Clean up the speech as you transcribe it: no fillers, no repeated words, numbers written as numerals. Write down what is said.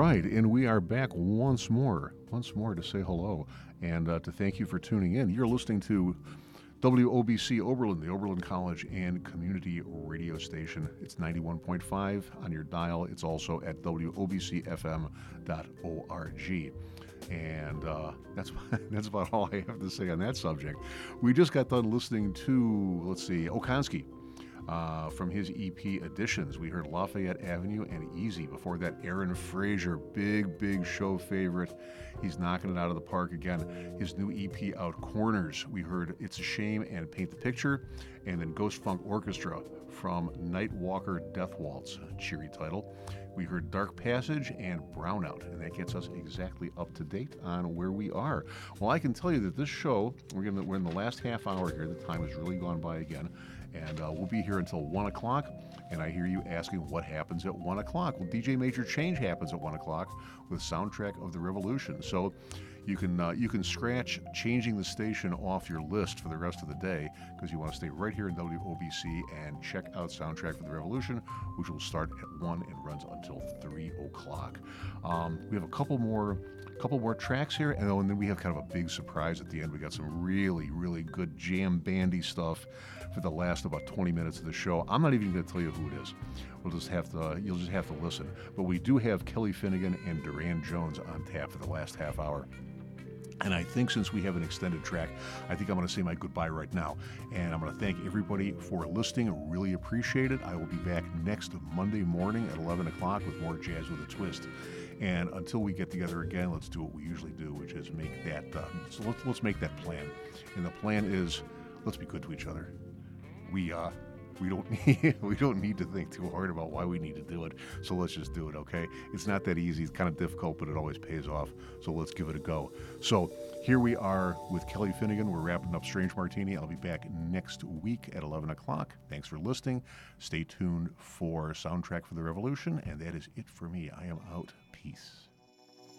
right, and we are back once more to say hello and to thank you for tuning in. You're listening to WOBC Oberlin, the Oberlin College and Community Radio Station. It's 91.5 on your dial. It's also at WOBCFM.org. And that's about all I have to say on that subject. We just got done listening to, Okonski. From his EP Editions. We heard Lafayette Avenue and Easy. Before that, Aaron Frazier, big show favorite. He's knocking it out of the park again. His new EP out, Corners. We heard It's a Shame and Paint the Picture. And then Ghost Funk Orchestra from Nightwalker Death Waltz, cheery title. We heard Dark Passage and Brownout, and that gets us exactly up to date on where we are. Well, I can tell you that this show, we're in the last half hour here. The time has really gone by again. And we'll be here until 1 o'clock. And I hear you asking what happens at 1 o'clock. Well, DJ Major Change happens at 1 o'clock with Soundtrack of the Revolution. So you can scratch changing the station off your list for the rest of the day because you want to stay right here in WOBC and check out Soundtrack for the Revolution, which will start at 1 and runs until 3 o'clock. We have a couple more tracks here, and then we have kind of a big surprise at the end. We got some really good jam bandy stuff for the last about 20 minutes of the show. I'm not even going to tell you who it is. You'll just have to listen. But we do have Kelly Finnegan and Duran Jones on tap for the last half hour. And I think since we have an extended track, I think I'm going to say my goodbye right now. And I'm going to thank everybody for listening. I really appreciate it. I will be back next Monday morning at 11 o'clock with more Jazz with a Twist. And until we get together again, let's do what we usually do, which is make that. Let's make that plan. And the plan is, let's be good to each other. We don't need to think too hard about why we need to do it. So let's just do it, okay? It's not that easy. It's kind of difficult, but it always pays off. So let's give it a go. So here we are with Kelly Finnegan. We're wrapping up Strange Martini. I'll be back next week at 11 o'clock. Thanks for listening. Stay tuned for Soundtrack for the Revolution. And that is it for me. I am out. Peace.